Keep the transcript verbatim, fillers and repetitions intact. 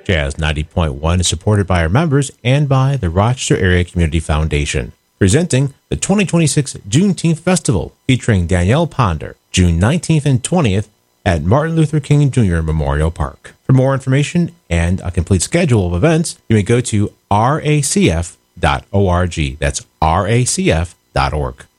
Jazz ninety point one is supported by our members and by the Rochester Area Community Foundation, presenting the twenty twenty-six Juneteenth Festival featuring Danielle Ponder, June nineteenth and twentieth at Martin Luther King Junior Memorial Park. For more information and a complete schedule of events, you may go to r a c f dot org. That's r a c f dot org.